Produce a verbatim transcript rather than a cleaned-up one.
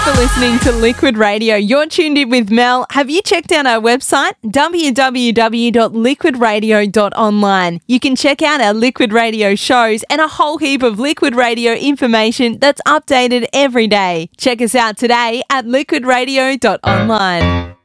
for listening to Liquid Radio. You're tuned in with Mel. Have you checked out our website? w w w dot liquid radio dot online. You can check out our Liquid Radio shows and a whole heap of Liquid Radio information that's updated every day. Check us out today at liquid radio dot online.